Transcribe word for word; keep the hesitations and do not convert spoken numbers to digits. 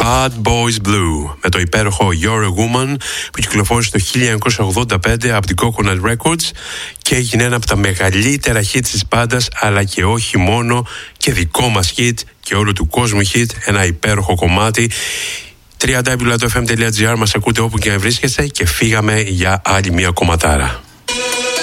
Bad Boys Blue με το υπέροχο You're a Woman που κυκλοφόρησε το χίλια εννιακόσια ογδόντα πέντε από την Coconut Records και έγινε ένα από τα μεγαλύτερα hits της μπάντας, αλλά και όχι μόνο, και δικό μας hit και όλου του κόσμου hit, ένα υπέροχο κομμάτι. double-u double-u double-u τελεία εφ εμ τελεία τζι άρ, μας ακούτε όπου και αν βρίσκεστε, και φύγαμε για άλλη μια κομματάρα.